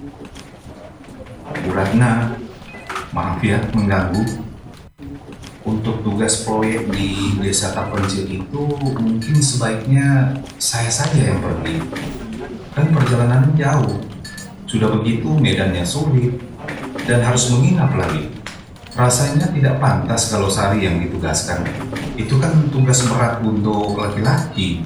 Bu Ratna, maaf ya mengganggu. Untuk tugas proyek di desa terpencil itu mungkin sebaiknya saya saja yang pergi. Kan perjalanan jauh. Sudah begitu medannya sulit dan harus menginap lagi. Rasanya tidak pantas kalau Sari yang ditugaskan. Itu kan tugas berat untuk laki-laki.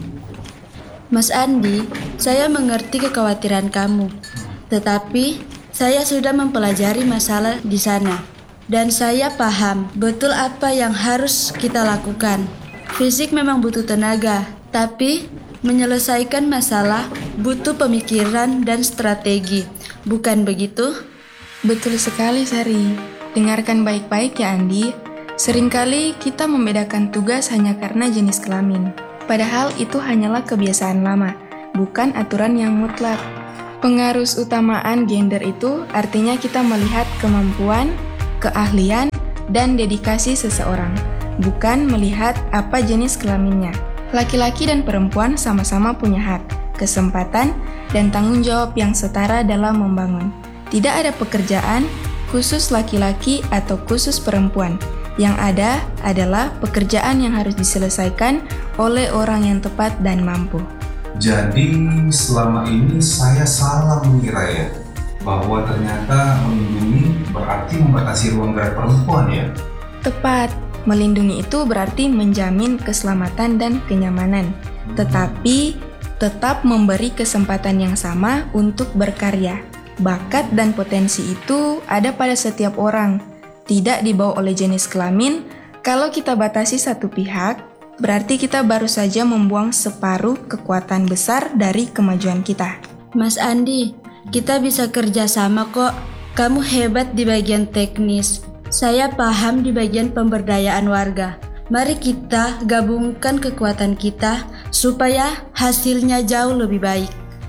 Mas Andi, saya mengerti kekhawatiran kamu. Tetapi saya sudah mempelajari masalah di sana. Dan saya paham betul apa yang harus kita lakukan. Fisik memang butuh tenaga, tapi menyelesaikan masalah butuh pemikiran dan strategi. Bukan begitu? Betul sekali, Sari. Dengarkan baik-baik ya, Andi. Seringkali kita membedakan tugas hanya karena jenis kelamin. Padahal itu hanyalah kebiasaan lama, bukan aturan yang mutlak. Pengaruh utamaan gender itu artinya kita melihat kemampuan, keahlian, dan dedikasi seseorang, bukan melihat apa jenis kelaminnya. Laki-laki dan perempuan sama-sama punya hak, kesempatan, dan tanggung jawab yang setara dalam membangun. Tidak ada pekerjaan khusus laki-laki atau khusus perempuan. Yang ada adalah pekerjaan yang harus diselesaikan oleh orang yang tepat dan mampu. Jadi selama ini saya salah mengira ya, bahwa ternyata melindungi berarti membatasi ruang gerak perempuan ya? Tepat, melindungi itu berarti menjamin keselamatan dan kenyamanan, tetapi tetap memberi kesempatan yang sama untuk berkarya. Bakat dan potensi itu ada pada setiap orang, tidak dibawa oleh jenis kelamin. Kalau kita batasi satu pihak, berarti kita baru saja membuang separuh kekuatan besar dari kemajuan kita. Mas Andi, kita bisa kerja sama kok. Kamu hebat di bagian teknis. Saya paham di bagian pemberdayaan warga. Mari kita gabungkan kekuatan kita supaya hasilnya jauh lebih baik.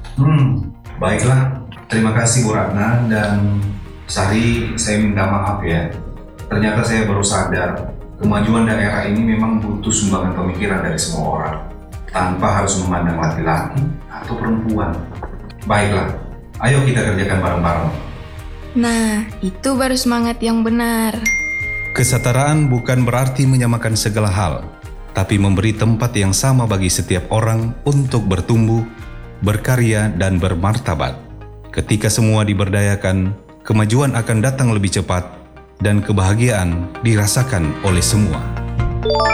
Baiklah. Terima kasih Bu Ratna dan Sari, saya minta maaf ya. Ternyata saya baru sadar kemajuan daerah ini memang butuh sumbangan pemikiran dari semua orang, tanpa harus memandang laki-laki atau perempuan. Baiklah, ayo kita kerjakan bareng-bareng. Nah, itu baru semangat yang benar. Kesetaraan bukan berarti menyamakan segala hal, tapi memberi tempat yang sama bagi setiap orang untuk bertumbuh, berkarya, dan bermartabat. Ketika semua diberdayakan, kemajuan akan datang lebih cepat dan kebahagiaan dirasakan oleh semua.